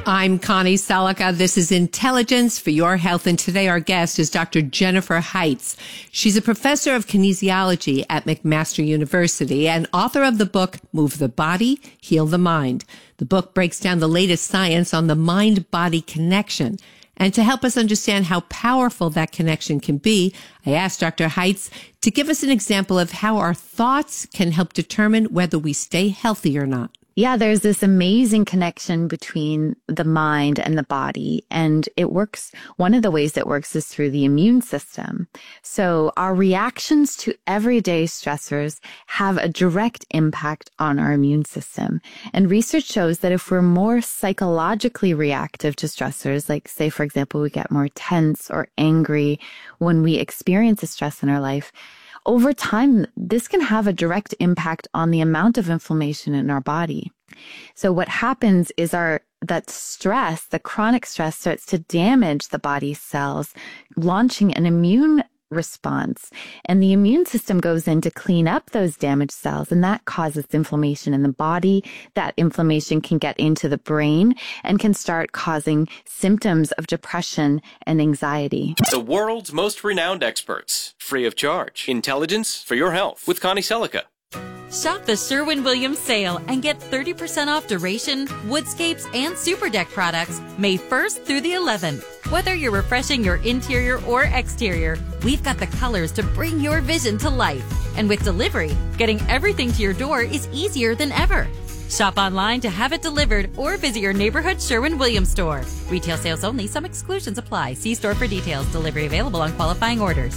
I'm Connie Selica. This is Intelligence for Your Health. And today our guest is Dr. Jennifer Heitz. She's a professor of kinesiology at McMaster University and author of the book, Move the Body, Heal the Mind. The book breaks down the latest science on the mind-body connection. And to help us understand how powerful that connection can be, I asked Dr. Heitz to give us an example of how our thoughts can help determine whether we stay healthy or not. Yeah, there's this amazing connection between the mind and the body, and it works. One of the ways it works is through the immune system. So our reactions to everyday stressors have a direct impact on our immune system. And research shows that if we're more psychologically reactive to stressors, like say, for example, we get more tense or angry when we experience a stress in our life, over time, this can have a direct impact on the amount of inflammation in our body. So what happens is that stress, the chronic stress, starts to damage the body's cells, launching an immune response. And the immune system goes in to clean up those damaged cells, and that causes inflammation in the body. That inflammation can get into the brain and can start causing symptoms of depression and anxiety. The world's most renowned experts, free of charge. Intelligence for Your Health with Connie Selica. Shop the Sherwin-Williams sale and get 30% off Duration, Woodscapes, and Super Deck products May 1st through the 11th. Whether you're refreshing your interior or exterior, we've got the colors to bring your vision to life. And with delivery, getting everything to your door is easier than ever. Shop online to have it delivered or visit your neighborhood Sherwin-Williams store. Retail sales only. Some exclusions apply. See store for details. Delivery available on qualifying orders.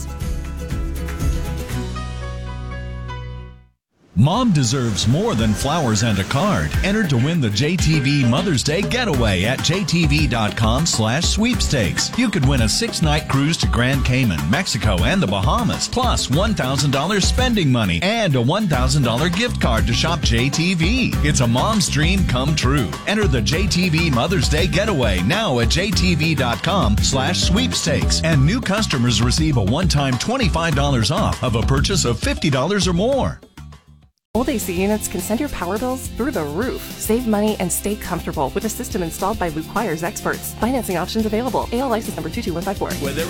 Mom deserves more than flowers and a card. Enter to win the JTV Mother's Day Getaway at jtv.com/sweepstakes. You could win a 6-night cruise to Grand Cayman, Mexico, and the Bahamas, plus $1,000 spending money and a $1,000 gift card to shop JTV. It's a mom's dream come true. Enter the JTV Mother's Day Getaway now at jtv.com/sweepstakes. And new customers receive a one-time $25 off of a purchase of $50 or more. Old AC units can send your power bills through the roof. Save money and stay comfortable with a system installed by Luke Choir's experts. Financing options available. AL license number 22154.